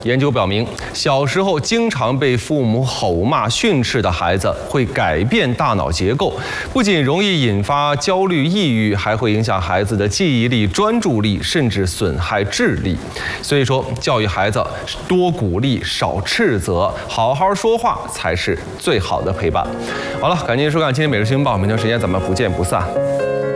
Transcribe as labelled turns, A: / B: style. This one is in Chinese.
A: 研究表明，小时候经常被父母吼骂训斥的孩子会改变大脑结构，不仅容易引发焦虑、抑郁，还会影响孩子的记忆力、专注力，甚至损害智力。所以说，教育孩子多鼓励，少斥责，好好说话才是最好的陪伴。好了，感谢收看今天《每日新闻报》，明天时间咱们不见不散。